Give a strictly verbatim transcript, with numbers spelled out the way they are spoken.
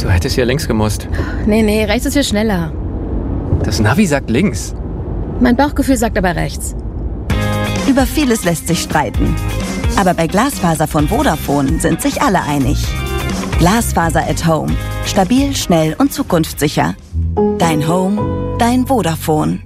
Du hättest hier links gemusst. Nee, nee, rechts ist viel schneller. Das Navi sagt links. Mein Bauchgefühl sagt aber rechts. Über vieles lässt sich streiten. Aber bei Glasfaser von Vodafone sind sich alle einig. Glasfaser at Home. Stabil, schnell und zukunftssicher. Dein Home, dein Vodafone.